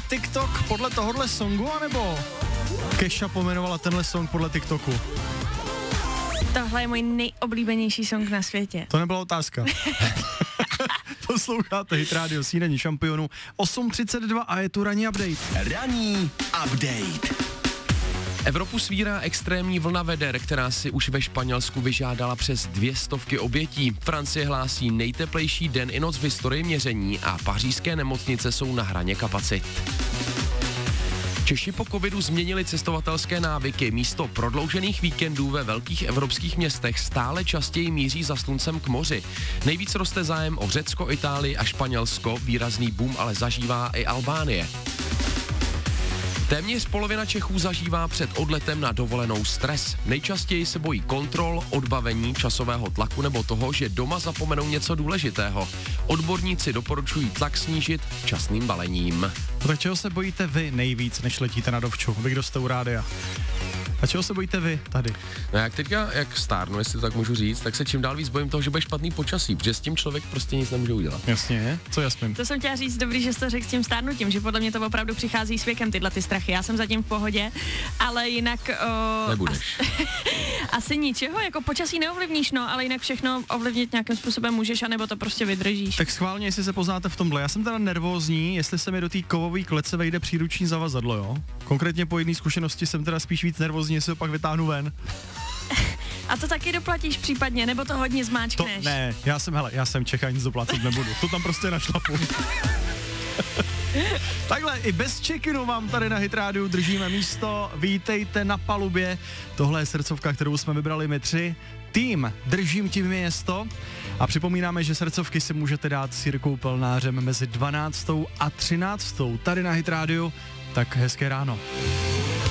TikTok podle tohohle songu, anebo Keša pomenovala tenhle song podle TikToku? Tohle je můj nejoblíbenější song na světě. To nebyla otázka. Posloucháte Hit Radio, snídaní šampionů 8:32 a je tu ranní update. Ranní update. Evropu svírá extrémní vlna veder, která si už ve Španělsku vyžádala přes 200 obětí. Francie hlásí nejteplejší den i noc v historii měření a pařížské nemocnice jsou na hraně kapacit. Češi po covidu změnili cestovatelské návyky. Místo prodloužených víkendů ve velkých evropských městech stále častěji míří za sluncem k moři. Nejvíc roste zájem o Řecko, Itálii a Španělsko, výrazný boom ale zažívá i Albánie. Téměř polovina Čechů zažívá před odletem na dovolenou stres. Nejčastěji se bojí kontrol, odbavení, časového tlaku nebo toho, že doma zapomenou něco důležitého. Odborníci doporučují tlak snížit časným balením. Tak čeho se bojíte vy nejvíc, než letíte na dovču? Vy, kdo jste u rádia? A čeho se bojíte vy tady? No jak teďka, jak stárnu, jestli to tak můžu říct, tak se čím dál víc bojím toho, že bude špatný počasí, protože s tím člověk prostě nic nemůže udělat. Jasně, co Jasmin? To jsem chtěla říct, dobrý, že jsi to řekl s tím stárnutím, že podle mě to opravdu přichází s věkem, tyhle ty strachy. Já jsem zatím v pohodě, ale jinak... Nebudeš. Asi ničeho, jako počasí neovlivníš, no, ale jinak všechno ovlivnit nějakým způsobem můžeš, anebo to prostě vydržíš. Tak schválně, jestli se poznáte v tomhle. Já jsem teda nervózní, jestli se mi do té kovové klece vejde příruční zavazadlo, jo? Konkrétně po jedné zkušenosti jsem teda spíš víc nervózní, jestli ho pak vytáhnu ven. A to taky doplatíš případně, nebo to hodně zmáčkneš? To ne, já jsem Čech a nic doplácet nebudu. To tam prostě našlapu. Takhle, i bez check-inu vám tady na Hit Radio držíme místo. Vítejte na palubě. Tohle je srdcovka, kterou jsme vybrali my tři. Tým Držím ti město. A připomínáme, že srdcovky si můžete dát s Jirkou Pelnářem mezi 12. a 13. tady na Hit Radio. Tak hezké ráno.